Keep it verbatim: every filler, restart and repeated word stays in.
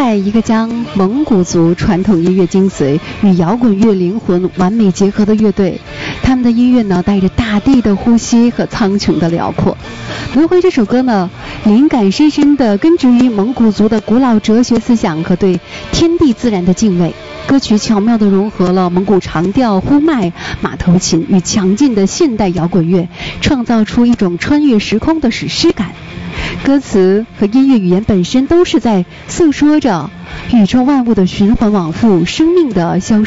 代一个将蒙古族传统音乐精髓与摇滚乐灵魂完美结合的乐队，他们的音乐呢带着大地的呼吸和苍穹的辽阔。轮回这首歌呢，灵感深深地根植于蒙古族的古老哲学思想和对天地自然的敬畏。歌曲巧妙地融合了蒙古长调、呼麦、马头琴与强劲的现代摇滚乐，创造出一种穿越时空的史诗感。歌词和音乐语言本身都是在诉说着宇宙万物的循环往复，生命的消